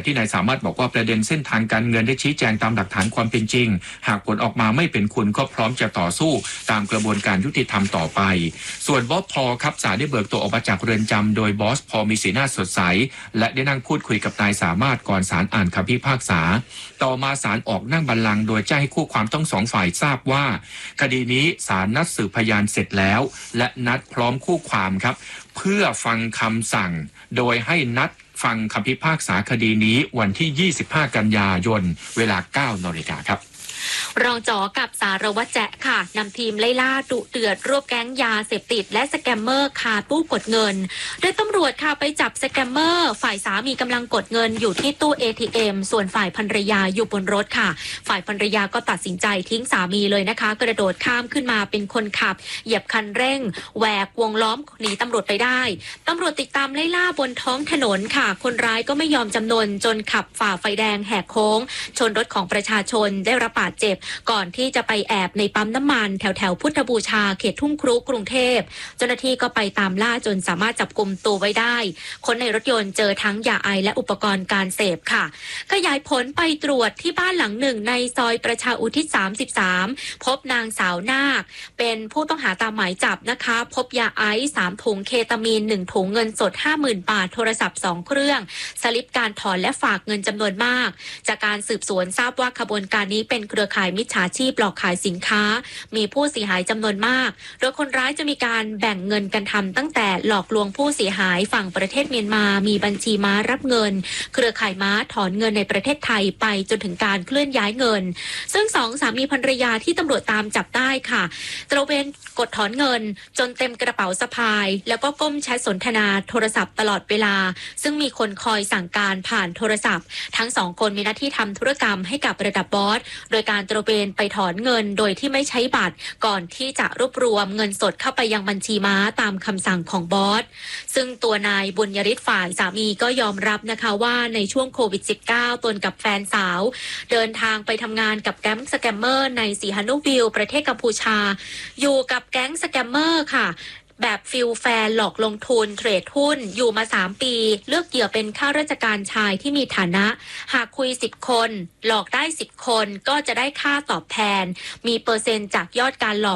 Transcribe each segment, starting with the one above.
ที่นายสามารถบอกว่าประเด็นเส้นทางการเงินได้ชี้แจงตามหลักฐานความเป็นจริงหากผลออกมาไม่เป็นคุณก็พร้อมจะต่อสู้ตามกระบวนการยุติธรรมต่อไปส่วนบอสพอครับศาลได้เบิกตัวออกมาจากเรือนจำโดยบอสพอมีสีหน้าสดใสและได้นั่งพูดคุยกับนายสามารถก่อนศาลอ่านคำพิพากษาต่อมาศาลออกนั่งบัลลังก์โดยแจ้งให้คู่ความทั้งสองฝ่ายทราบว่าคดีนี้ศาลนัดสืบพยานเสร็จแล้วและนัดพร้อมคู่ความครับเพื่อฟังคำสั่งโดยให้นัดฟังคำพิพากษาคดีนี้วันที่25กันยายนเวลา 9 น.ครับรองจ๋อกับสารวัตรแจ๊ค่ะนำทีมไล่ล่าดุเดือดรวบแก๊งยาเสพติดและสแกมเมอร์คาตู้กดเงินโดยตำรวจค่ะไปจับสแกมเมอร์ฝ่ายสามีกำลังกดเงินอยู่ที่ตู้ ATM ส่วนฝ่ายภรรยาอยู่บนรถค่ะฝ่ายภรรยาก็ตัดสินใจทิ้งสามีเลยนะคะกระโดดข้ามขึ้นมาเป็นคนขับเหยียบคันเร่งแหวกวงล้อมหนีตำรวจไปได้ตำรวจติดตามไล่ล่าบนท้องถนนค่ะคนร้ายก็ไม่ยอมจำนนจนขับฝ่าไฟแดงแหกโค้งชนรถของประชาชนได้รับบาดเจ็บก่อนที่จะไปแอบในปั๊มน้ำมันแถวพุทธบูชาเขตทุ่งครุกรุงเทพเจ้าหน้าที่ก็ไปตามล่าจนสามารถจับกุมตัวไว้ได้คนในรถยนต์เจอทั้งยาไอและอุปกรณ์การเสพค่ะขยายผลไปตรวจที่บ้านหลังหนึ่งในซอยประชาอุทิศ33พบนางสาวนาคเป็นผู้ต้องหาตามหมายจับนะคะพบยาไอซ์3ถุงเคตามีน1ถุงเงินสด 50,000 บาทโทรศัพท์2เครื่องสลิปการถอนและฝากเงินจำนวนมากจากการสืบสวนทราบว่าขบวนการนี้เป็นเครือข่ายมิจฉาชีพหลอกขายสินค้ามีผู้เสียหายจำนวนมากโดยคนร้ายจะมีการแบ่งเงินกันทำตั้งแต่หลอกลวงผู้เสียหายฝั่งประเทศเมียนมามีบัญชีม้ารับเงินเครือข่ายม้าถอนเงินในประเทศไทยไปจนถึงการเคลื่อนย้ายเงินซึ่ง2สามีภรรยาที่ตำรวจตามจับได้ค่ะตระเวนกดถอนเงินจนเต็มกระเป๋าสะพายแล้วก็ก้มแชทสนทนาโทรศัพท์ตลอดเวลาซึ่งมีคนคอยสั่งการผ่านโทรศัพท์ทั้ง2คนมีหน้าที่ทำธุรกรรมให้กับระดับบอสโดยการตระเวนไปถอนเงินโดยที่ไม่ใช้บัตรก่อนที่จะรวบรวมเงินสดเข้าไปยังบัญชีม้าตามคำสั่งของบอสซึ่งตัวนายบุญยฤทธิ์ฝ่ายสามีก็ยอมรับนะคะว่าในช่วงโควิด -19 ตนกับแฟนสาวเดินทางไปทำงานกับแก๊งสแกมเมอร์ในสีหนุวิลประเทศกัมพูชาอยู่กับแก๊งสแกมเมอร์ค่ะแบบฟิลแฟนหลอกลงทุนเทรดหุ้นอยู่มา3ปีเลือกเหยื่อเป็นข้าราชการชายที่มีฐานะหากคุย10คนหลอกได้10คนก็จะได้ค่าตอบแทนมีเปอร์เซ็นต์จากยอดการหลอก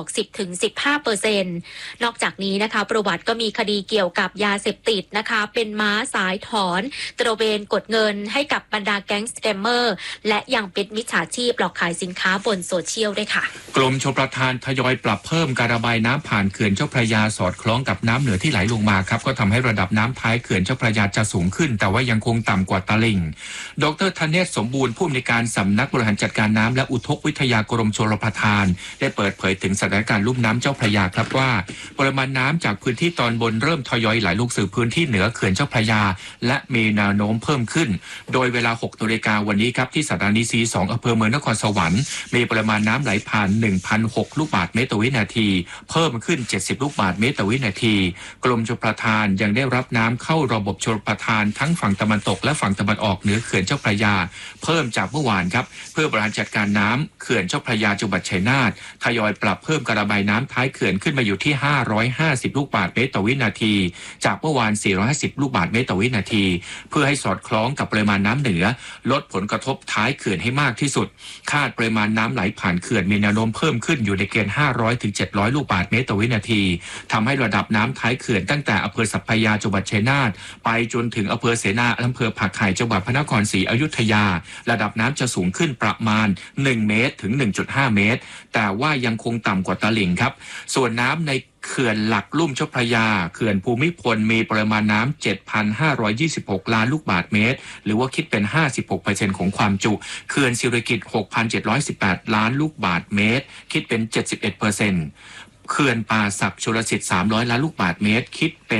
10-15% นอกจากนี้นะคะประวัติก็มีคดีเกี่ยวกับยาเสพติดนะคะเป็นม้าสายถอนตระเวนกดเงินให้กับบรรดาแก๊งสแกมเมอร์และยังเป็นมิจฉาชีพหลอกขายสินค้าบนโซเชียลด้วยค่ะกรมชลประทานทยอยปรับเพิ่มการระบายน้ำผ่านเขื่อนเจ้าพระยาสอดคล้องกับน้ำเหนือที่ไหลลงมาครับก็ทำให้ระดับน้ำท้ายเขื่อนเจ้าพระยาจะสูงขึ้นแต่ว่ายังคงต่ำกว่าตลิ่งดร.ธเนศสมบูรณ์ผู้อำนวยการสำนักบริหารจัดการน้ำและอุทกวิทยากรมชลประทานได้เปิดเผยถึงสถานการณ์ลุ่มน้ำเจ้าพระยาครับว่าปริมาณน้ำจากพื้นที่ตอนบนเริ่มทยอยไหลลงสู่พื้นที่เหนือเขื่อนเจ้าพระยาและมีแนวโน้มเพิ่มขึ้นโดยเวลา 6 น.วันนี้ครับที่สถานีสี2อำเภอเมืองนครสวรรค์มีปริมาณน้ำไหลผ่าน 1,006 ลูกบาศก์เมตรต่อวินาทีเพิ่มขึ้น70 ลูกบาศก์เมตรต่อวินาทีกรมชลประทานยังได้รับน้ำเข้าระบบชลประทานทั้งฝั่งตะวันตกและฝั่งตะวันออกเหนือเขื่อนเจ้าพระยาเพิ่มจากเมื่อวานครับเพื่อบริหารจัดการน้ำเขื่อนเจ้าพระยาจังหวัดชัยนาททยอยปรับเพิ่มการระบายน้ำท้ายเขื่อนขึ้นมาอยู่ที่550ลูกบาศก์เมตรต่อวินาทีจากเมื่อวาน450ลูกบาศก์เมตรต่อวินาทีเพื่อให้สอดคล้องกับปริมาณน้ำเหนือลดผลกระทบท้ายเขื่อนให้มากที่สุดคาดปริมาณน้ำไหลผ่านเขื่อนมีแนวโน้มเพิ่มขึ้นอยู่ในเกณฑ์500 ถึง 700ลูกบาศก์เมตรต่อวินาทีทำให้ระดับน้ำท้ายเขื่อนตั้งแต่อำเภอสัพพยาจังหวัดชัยนาทไปจนถึงอำเภอเสนาอำเภอผักไห่จังหวัดพระนครศรีอยุธยาระดับน้ำจะสูงขึ้นประมาณ1เมตรถึง 1.5 เมตรแต่ว่ายังคงต่ำกว่าตลิ่งครับส่วนน้ำในเขื่อนหลักลุ่มเจ้าพระยาเขื่อนภูมิพลมีปริมาณน้ำ 7,526 ล้านลูกบาศก์เมตรหรือว่าคิดเป็น 56% ของความจุเขื่อนสิริกิติ์ 6,718 ล้านลูกบาศก์เมตรคิดเป็น 71%เขื่อนป่าสักชลสิทธิ์300ล้านลูกบาศก์เมตรคิดเป็น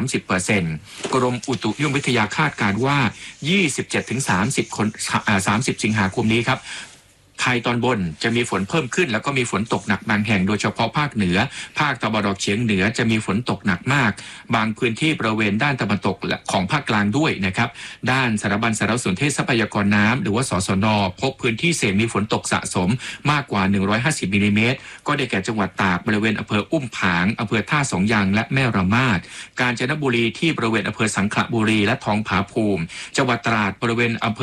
30% กรมอุตุนิยมวิทยาคาดการณ์ว่า 27-30 สิงหาคมนี้ครับไทยตอนบนจะมีฝนเพิ่มขึ้นแล้วก็มีฝนตกหนักบางแห่งโดยเฉพาะภาคเหนือภาคตะวันออกเฉียงเหนือจะมีฝนตกหนักมากบางพื้นที่บริเวณด้านตะวันตกของภาคกลางด้วยนะครับด้านสถาบันสารสนเทศทรัพยากรน้ำหรือว่าสสน.พบพื้นที่เสี่ยงมีฝนตกสะสมมากกว่า150มิลลิเมตรก็ได้แก่จังหวัดตากบริเวณอำเภออุ้มผางอำเภอท่าสองยางและแม่ระมาดกาญจนบุรีที่บริเวณอำเภอสังขละบุรีและทองผาภูมิจังหวัดตราดบริเวณอำเภอ